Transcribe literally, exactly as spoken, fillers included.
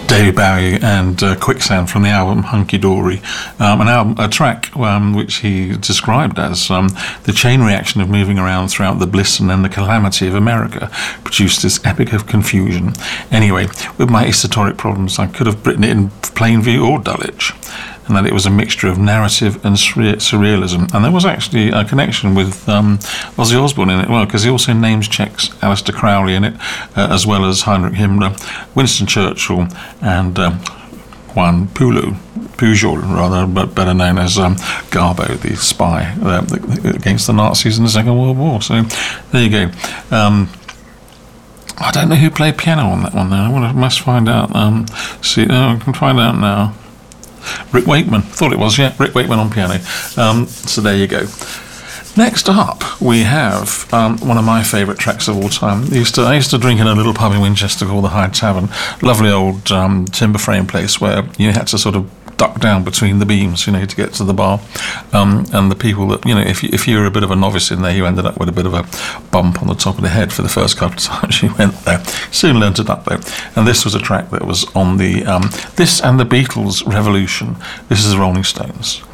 David Bowie and uh, Quicksand from the album Hunky Dory, um, an album, a track um, which he described as um, the chain reaction of moving around throughout the bliss and then the calamity of America produced this epic of confusion. Anyway, with my esoteric problems, I could have written it in plain view or Dulwich, and that it was a mixture of narrative and surrealism. And there was actually a connection with um, Ozzy Osbourne in it, well, because he also names checks Aleister Crowley in it, uh, as well as Heinrich Himmler, Winston Churchill, and um, Juan Pulu, Pujol, rather, but better known as um, Garbo, the spy uh, against the Nazis in the Second World War. So there you go. Um, I don't know who played piano on that one, though. I want to, must find out. Um, see, oh, I can find out now. Rick Wakeman, thought it was, yeah, Rick Wakeman on piano. Um, so there you go. Next up, we have um, one of my favourite tracks of all time. I used, to, I used to drink in a little pub in Winchester called the Hyde Tavern, lovely old um, timber frame place where you had to sort of duck down between the beams, you know, to get to the bar. Um, and the people that, you know, if you, if you were a bit of a novice in there, you ended up with a bit of a bump on the top of the head for the first couple of times you went there. Soon learned to duck though. And this was a track that was on the, um, this and the Beatles Revolution. This is the Rolling Stones.